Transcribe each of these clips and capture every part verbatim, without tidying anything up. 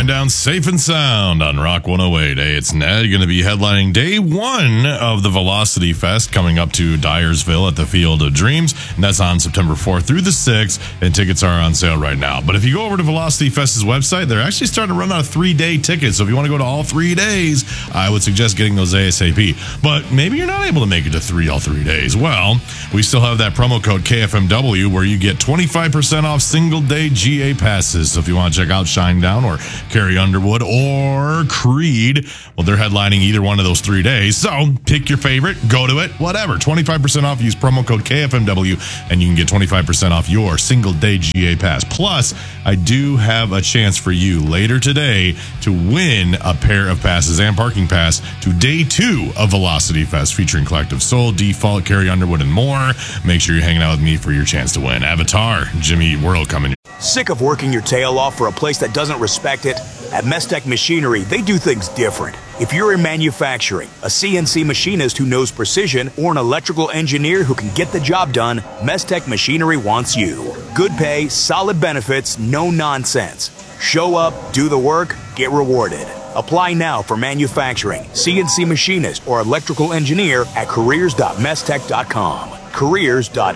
Shine Down safe and sound on Rock one oh eight. Hey, it's Ned going to be headlining day one of the Velocity Fest coming up to Dyersville at the Field of Dreams. And that's on September fourth through the sixth. And tickets are on sale right now. But if you go over to Velocity Fest's website, they're actually starting to run out of three-day tickets. So if you want to go to all three days, I would suggest getting those ASAP. But maybe you're not able to make it to three all three days. Well, we still have that promo code K F M W where you get twenty-five percent off single-day G A passes. So if you want to check out Shine Down or Carrie Underwood or Creed, well, they're headlining either one of those three days. So pick your favorite, go to it, whatever. twenty-five percent off, use promo code K F M W, and you can get twenty-five percent off your single-day G A pass. Plus, I do have a chance for you later today to win a pair of passes and parking pass to day two of Velocity Fest featuring Collective Soul, Default, Carrie Underwood, and more. Make sure you're hanging out with me for your chance to win. Avatar, Jimmy Eat World coming. Sick of working your tail off for a place that doesn't respect it? At Mestech Machinery, they do things different. If you're in manufacturing, a C N C machinist who knows precision, or an electrical engineer who can get the job done, Mestech Machinery wants you. Good pay, solid benefits, no nonsense. Show up, do the work, get rewarded. Apply now for manufacturing, C N C machinist, or electrical engineer at careers dot mestech dot com. careers dot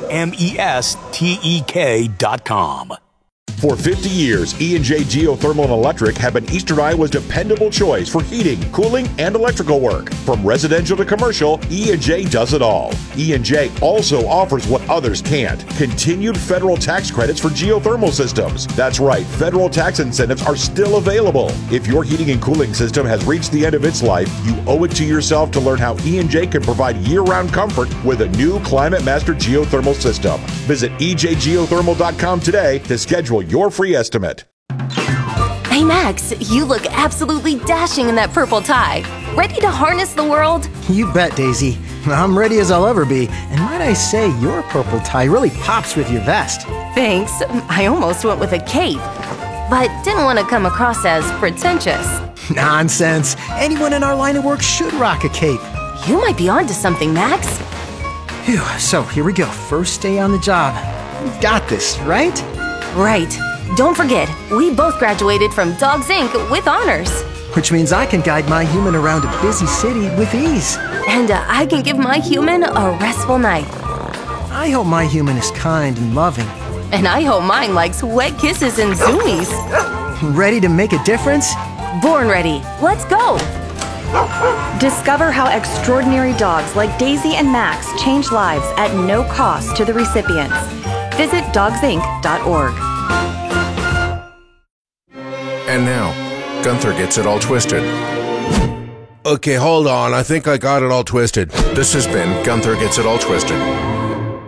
mestech dot com. For fifty years, E and J Geothermal and Electric have been Eastern Iowa's dependable choice for heating, cooling, and electrical work. From residential to commercial, E and J does it all. E and J also offers what others can't: continued federal tax credits for geothermal systems. That's right, federal tax incentives are still available. If your heating and cooling system has reached the end of its life, you owe it to yourself to learn how E and J can provide year-round comfort with a new Climate Master geothermal system. Visit E J geothermal dot com today to schedule your free estimate. Hey Max, you look absolutely dashing in that purple tie. Ready to harness the world? You bet, Daisy. I'm ready as I'll ever be. And might I say, your purple tie really pops with your vest. Thanks. I almost went with a cape, but didn't want to come across as pretentious. Nonsense. Anyone in our line of work should rock a cape. You might be onto something, Max. Phew, so here we go. First day on the job. Got this, right? Right. Don't forget, we both graduated from Dogs Incorporated with honors. Which means I can guide my human around a busy city with ease. And uh, I can give my human a restful night. I hope my human is kind and loving. And I hope mine likes wet kisses and zoomies. Ready to make a difference? Born ready. Let's go. Discover how extraordinary dogs like Daisy and Max change lives at no cost to the recipients. Visit dogs inc dot org. And now, Gunther gets it all twisted. Okay, hold on. I think I got it all twisted. This has been Gunther Gets It All Twisted.